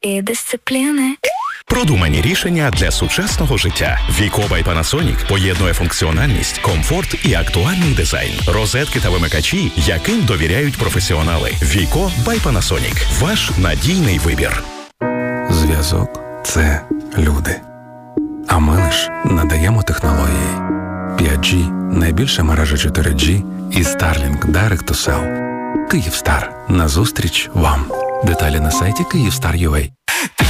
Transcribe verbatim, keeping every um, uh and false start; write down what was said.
і дисципліни. Продумані рішення для сучасного життя. Віко by Panasonic поєднує функціональність, комфорт і актуальний дизайн. Розетки та вимикачі, яким довіряють професіонали. Віко by Panasonic. Ваш надійний вибір. Зв'язок – це люди. А ми лиш надаємо технології. п'ять джі – найбільша мережа чотири джі і Starlink Direct to Cell. Київстар. Назустріч вам. Деталі на сайті Київстар точка ю а.